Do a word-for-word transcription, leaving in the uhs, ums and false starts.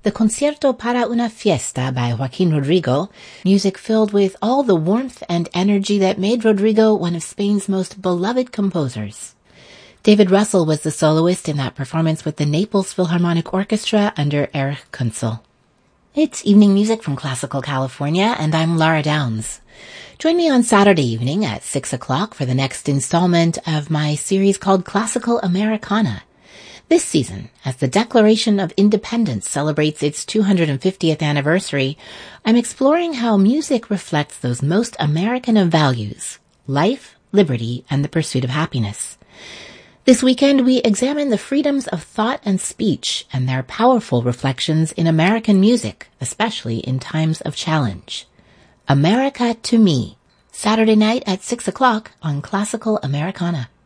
the Concierto para una Fiesta by Joaquin Rodrigo, music filled with all the warmth and energy that made Rodrigo one of Spain's most beloved composers. David Russell was the soloist in that performance with the Naples Philharmonic Orchestra under Erich Kunzel. It's evening music from Classical California, and I'm Laura Downs. Join me on Saturday evening at six o'clock for the next installment of my series called Classical Americana. This season, as the Declaration of Independence celebrates its two hundred fiftieth anniversary, I'm exploring how music reflects those most American of values: life, liberty, and the pursuit of happiness. This weekend, we examine the freedoms of thought and speech and their powerful reflections in American music, especially in times of challenge. America to Me, Saturday night at six o'clock on Classical Americana.